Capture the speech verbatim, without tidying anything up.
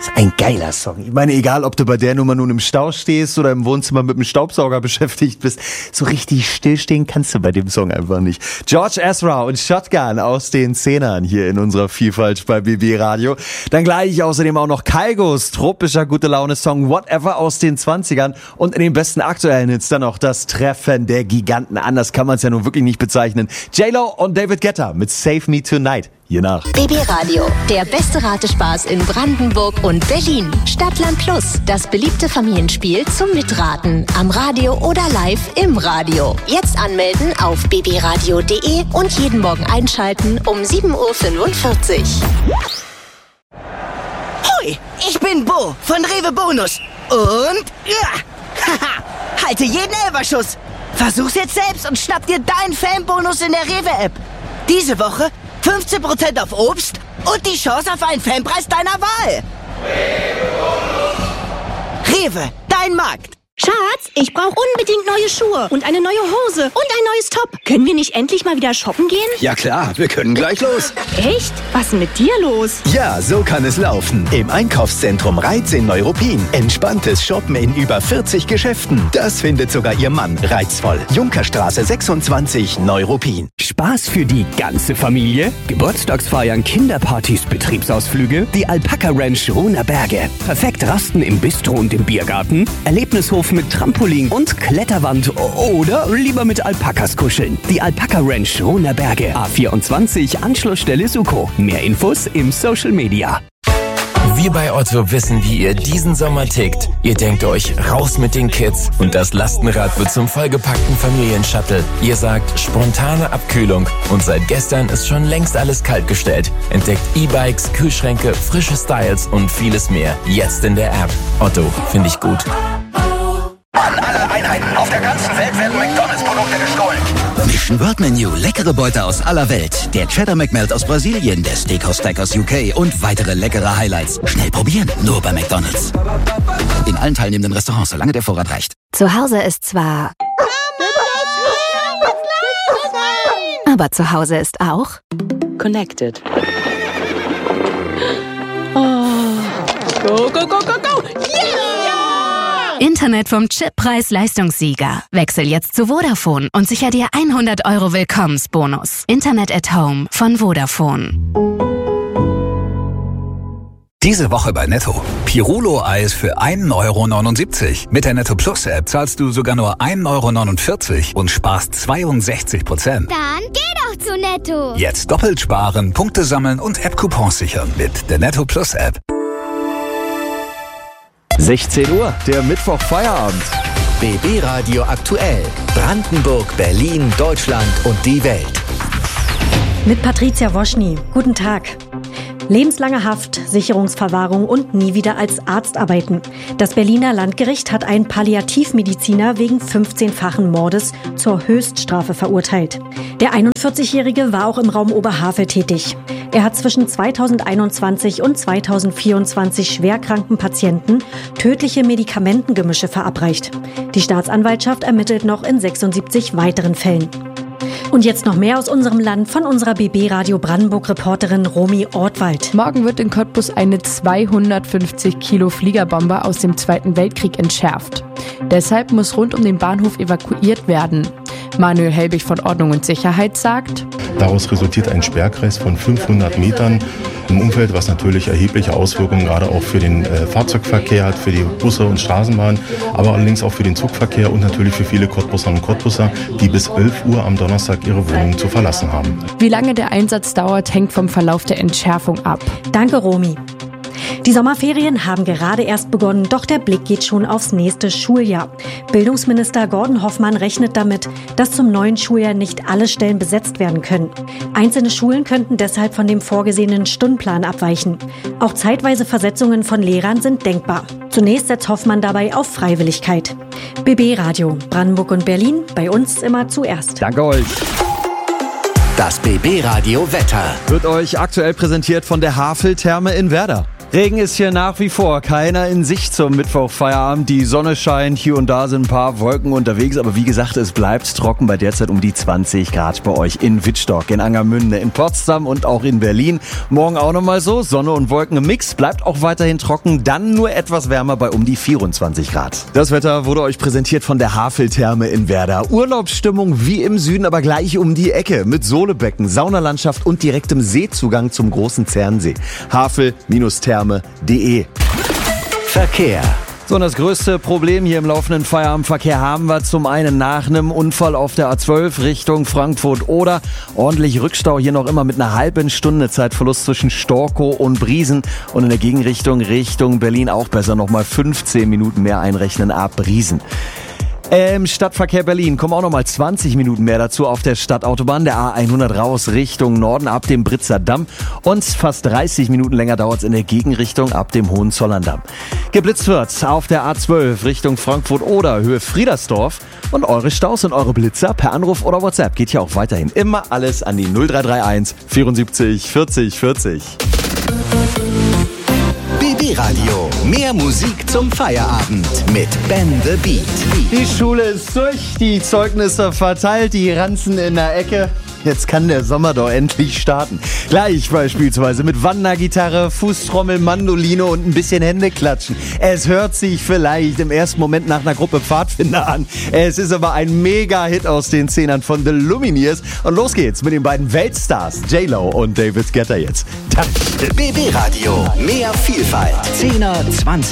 ist ein geiler Song. Ich meine, egal, ob du bei der Nummer nun im Stau stehst oder im Wohnzimmer mit dem Staubsauger beschäftigt bist, so richtig stillstehen kannst du bei dem Song einfach nicht. George Ezra und Shotgun aus den Zehnern hier in unserer Vielfalt bei B B Radio. Dann gleich außerdem auch noch Kaigos tropischer Gute-Laune-Song Whatever aus den zwanzigern und in den besten aktuellen Hits dann noch das Treffen der Giganten. Anders kann man es ja nun wirklich nicht bezeichnen. J-Lo und David Guetta mit Save Me Tonight. Je nach. B B Radio, der beste Ratespaß in Brandenburg und Berlin. Stadtland Plus, das beliebte Familienspiel zum Mitraten. Am Radio oder live im Radio. Jetzt anmelden auf b b radio punkt d e und jeden Morgen einschalten um sieben Uhr fünfundvierzig. Hoi, ich bin Bo von Rewe Bonus. Und ja, haha, halte jeden Elferschuss. Versuch's jetzt selbst und schnapp dir deinen Fanbonus in der Rewe-App. Diese Woche fünfzehn Prozent auf Obst und die Chance auf einen Fanpreis deiner Wahl. Rewe, dein Markt. Schatz, ich brauche unbedingt neue Schuhe und eine neue Hose und ein neues Top. Können wir nicht endlich mal wieder shoppen gehen? Ja klar, wir können gleich los. Echt? Was ist denn mit dir los? Ja, so kann es laufen. Im Einkaufszentrum Reiz in Neuruppin. Entspanntes Shoppen in über vierzig Geschäften. Das findet sogar Ihr Mann reizvoll. Junkerstraße sechsundzwanzig, Neuruppin. Spaß für die ganze Familie? Geburtstagsfeiern, Kinderpartys, Betriebsausflüge? Die Alpaka Ranch Ruhner Berge. Perfekt rasten im Bistro und im Biergarten? Erlebnishof mit Trampolin und Kletterwand oder lieber mit Alpakas kuscheln. Die Alpaka Ranch Ruhner Berge. A vierundzwanzig, Anschlussstelle Suko. Mehr Infos im Social Media. Wir bei Otto wissen, wie ihr diesen Sommer tickt. Ihr denkt euch, raus mit den Kids und das Lastenrad wird zum vollgepackten Familienshuttle. Ihr sagt, spontane Abkühlung und seit gestern ist schon längst alles kaltgestellt. Entdeckt E-Bikes, Kühlschränke, frische Styles und vieles mehr. Jetzt in der App. Otto, finde ich gut. An alle Einheiten auf der ganzen Welt werden McDonalds-Produkte gestohlen. Mission World Menu, leckere Beute aus aller Welt. Der Cheddar McMelt aus Brasilien, der Steakhouse Stack aus U K und weitere leckere Highlights. Schnell probieren, nur bei McDonalds. In allen teilnehmenden Restaurants, solange der Vorrat reicht. Zu Hause ist zwar... Aber zu Hause ist auch... Connected. Oh. Go, go, go, go, go! Yeah! Internet vom Chip Preis-Leistungssieger. Wechsel jetzt zu Vodafone und sicher dir hundert Euro Willkommensbonus. Internet at Home von Vodafone. Diese Woche bei Netto. Pirulo-Eis für ein Euro neunundsiebzig. Mit der Netto Plus App zahlst du sogar nur ein Euro neunundvierzig und sparst zweiundsechzig Prozent. Dann geh doch zu Netto. Jetzt doppelt sparen, Punkte sammeln und App-Coupons sichern mit der Netto Plus App. sechzehn Uhr, der Mittwoch-Feierabend. B B Radio aktuell. Brandenburg, Berlin, Deutschland und die Welt. Mit Patricia Woschny. Guten Tag. Lebenslange Haft, Sicherungsverwahrung und nie wieder als Arzt arbeiten. Das Berliner Landgericht hat einen Palliativmediziner wegen fünfzehnfachen Mordes zur Höchststrafe verurteilt. Der einundvierzigjährige war auch im Raum Oberhavel tätig. Er hat zwischen zweitausendeinundzwanzig und zweitausendvierundzwanzig schwerkranken Patienten tödliche Medikamentengemische verabreicht. Die Staatsanwaltschaft ermittelt noch in sechsundsiebzig weiteren Fällen. Und jetzt noch mehr aus unserem Land von unserer B B Radio Brandenburg-Reporterin Romy Ortwald. Morgen wird in Cottbus eine zweihundertfünfzig Kilo Fliegerbombe aus dem Zweiten Weltkrieg entschärft. Deshalb muss rund um den Bahnhof evakuiert werden. Manuel Helbig von Ordnung und Sicherheit sagt: Daraus resultiert ein Sperrkreis von fünfhundert Metern im Umfeld, was natürlich erhebliche Auswirkungen gerade auch für den äh, Fahrzeugverkehr hat, für die Busse und Straßenbahnen, aber allerdings auch für den Zugverkehr und natürlich für viele Cottbusserinnen und Cottbusser, die bis elf Uhr am Donnerstag ihre Wohnung zu verlassen haben. Wie lange der Einsatz dauert, hängt vom Verlauf der Entschärfung ab. Danke, Romy. Die Sommerferien haben gerade erst begonnen, doch der Blick geht schon aufs nächste Schuljahr. Bildungsminister Gordon Hoffmann rechnet damit, dass zum neuen Schuljahr nicht alle Stellen besetzt werden können. Einzelne Schulen könnten deshalb von dem vorgesehenen Stundenplan abweichen. Auch zeitweise Versetzungen von Lehrern sind denkbar. Zunächst setzt Hoffmann dabei auf Freiwilligkeit. B B Radio, Brandenburg und Berlin, bei uns immer zuerst. Danke euch. Das B B Radio Wetter wird euch aktuell präsentiert von der Havel-Therme in Werder. Regen ist hier nach wie vor keiner in Sicht zum Mittwochfeierabend. Die Sonne scheint, hier und da sind ein paar Wolken unterwegs. Aber wie gesagt, es bleibt trocken bei derzeit um die zwanzig Grad bei euch in Wittstock, in Angermünde, in Potsdam und auch in Berlin. Morgen auch nochmal so, Sonne und Wolken im Mix, bleibt auch weiterhin trocken, dann nur etwas wärmer bei um die vierundzwanzig Grad. Das Wetter wurde euch präsentiert von der Haveltherme in Werder. Urlaubsstimmung wie im Süden, aber gleich um die Ecke mit Sohlebecken, Saunalandschaft und direktem Seezugang zum großen Zernsee. Havel-Therme. De. Verkehr. So, und das größte Problem hier im laufenden Feierabendverkehr haben wir zum einen nach einem Unfall auf der A zwölf Richtung Frankfurt oder ordentlich Rückstau hier noch immer mit einer halben Stunde Zeitverlust zwischen Storkow und Briesen und in der Gegenrichtung Richtung Berlin auch besser nochmal fünfzehn Minuten mehr einrechnen ab Briesen. Im Stadtverkehr Berlin kommen auch nochmal zwanzig Minuten mehr dazu auf der Stadtautobahn, der A hundert raus Richtung Norden ab dem Britzer Damm und fast dreißig Minuten länger dauert es in der Gegenrichtung ab dem Hohenzollern-Damm. Geblitzt wird auf der A zwölf Richtung Frankfurt oder Höhe Friedersdorf und eure Staus und eure Blitzer per Anruf oder WhatsApp geht ja auch weiterhin immer alles an die null drei drei eins vierundsiebzig vierzig vierzig. B B Radio. Mehr Musik zum Feierabend mit Ben the Beat. Die Schule ist durch, die Zeugnisse verteilt, die Ranzen in der Ecke. Jetzt kann der Sommer doch endlich starten. Gleich beispielsweise mit Wandergitarre, Fußtrommel, Mandoline und ein bisschen Händeklatschen. Es hört sich vielleicht im ersten Moment nach einer Gruppe Pfadfinder an. Es ist aber ein Mega-Hit aus den Zehnern von The Lumineers. Und los geht's mit den beiden Weltstars J-Lo und David Guetta jetzt. B B Radio. Mehr Vielfalt. Zehner, Zwanziger.